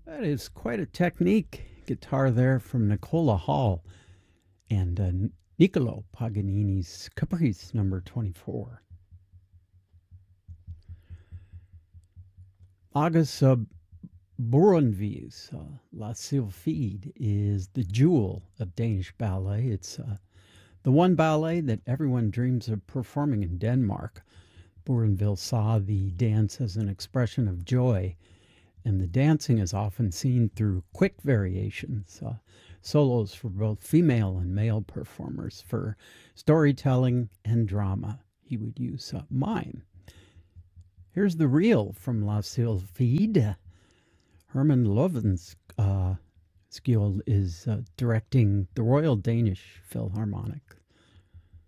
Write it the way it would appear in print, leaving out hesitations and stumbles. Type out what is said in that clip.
That is quite a technique guitar there from Nicola Hall and Niccolo Paganini's Caprice number 24. August Bournonville's La Sylphide is the jewel of Danish ballet. It's the one ballet that everyone dreams of performing in Denmark. Bournonville saw the dance as an expression of joy, and the dancing is often seen through quick variations, solos for both female and male performers. For storytelling and drama, he would use mime. Here's the reel from La Sylphide. Herman Lovenskjold is directing the Royal Danish Philharmonic.